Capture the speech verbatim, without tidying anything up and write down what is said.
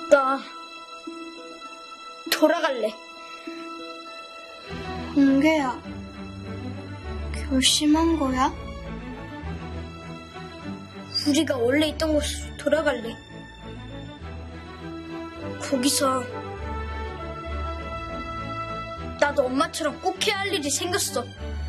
나 돌아갈래. 은계야, 결심한 거야? 우리가 원래 있던 곳으로 돌아갈래. 거기서 나도 엄마처럼 꼭 해야 할 일이 생겼어.